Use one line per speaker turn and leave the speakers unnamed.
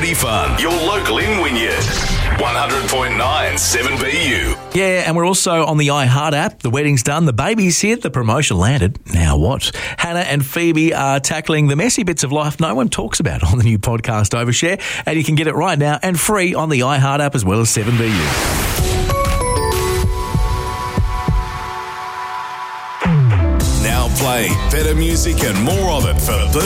Community Fund, your local in Wynyard. 100.9 7BU.
Yeah, and we're also on the iHeart app. The wedding's done, the baby's here, the promotion landed. Now what? Hannah and Phoebe are tackling the messy bits of life no one talks about on the new podcast Overshare, and you can get it right now and free on the iHeart app as well as 7BU.
Now play better music and more of it for